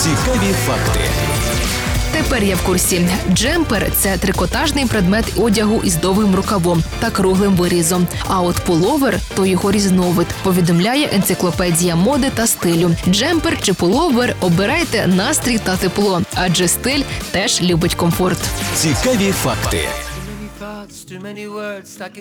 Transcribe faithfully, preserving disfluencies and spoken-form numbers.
Цікаві факти. Тепер я в курсі. Джемпер – це трикотажний предмет одягу із довгим рукавом та круглим вирізом. А от пуловер – то його різновид, повідомляє енциклопедія моди та стилю. Джемпер чи пуловер – обирайте настрій та тепло, адже стиль теж любить комфорт. Цікаві факти.